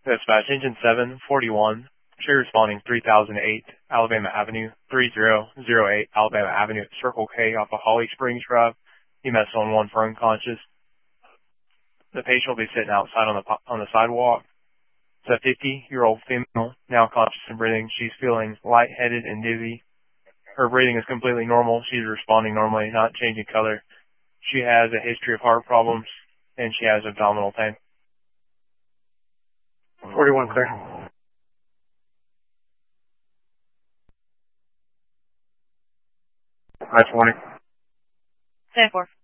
Dispatch engine 741. Tree responding 3008 Alabama Avenue, 3008 Alabama Avenue at Circle K off of Holly Springs Drive. EMS on 1 for unconscious. The patient will be sitting outside on the sidewalk. It's a 50-year-old female, now conscious and breathing. She's feeling lightheaded and dizzy. Her breathing is completely normal. She's responding normally, not changing color. She has a history of heart problems, and she has abdominal pain. 41 clear. 520. 10-4.